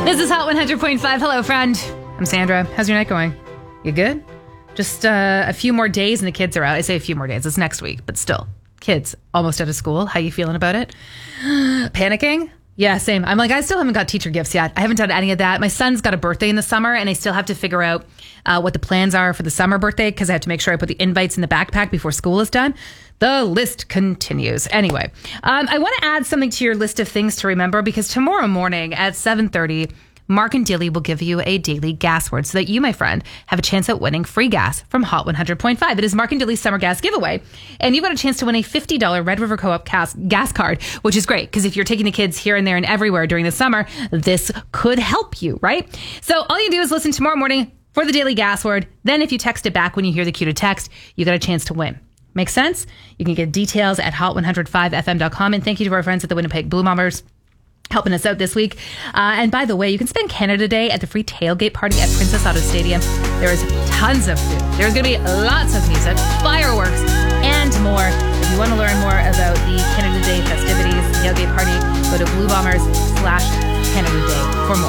This is Hot 100.5. Hello, friend. I'm Sandra. How's your night going? You good? Just a few more days and the kids are out. I say a few more days. It's next week, but still. Kids almost out of school. How you feeling about it? Panicking? Yeah, same. I'm like, I still haven't got teacher gifts yet. I haven't done any of that. My son's got a birthday in the summer, and I still have to figure out what the plans are for the summer birthday because I have to make sure I put the invites in the backpack before school is done. The list continues. Anyway, I want to add something to your list of things to remember because tomorrow morning at 7:30, Mark and Dilly will give you a daily gas word so that you, my friend, have a chance at winning free gas from Hot 100.5. It is Mark and Dilly's summer gas giveaway. And you've got a chance to win a $50 Red River Co-op gas card, which is great because if you're taking the kids here and there and everywhere during the summer, this could help you, right? So all you do is listen tomorrow morning for the daily gas word. Then if you text it back when you hear the cue to text, you got a chance to win. Make sense? You can get details at hot105fm.com. And thank you to our friends at the Winnipeg Blue Bombers helping us out this week. And by the way, you can spend Canada Day at the free tailgate party at Princess Auto Stadium. There is tons of food. There's going to be lots of music, fireworks, and more. If you want to learn more about the Canada Day festivities, tailgate party, go to bluebombers/Canada Day for more.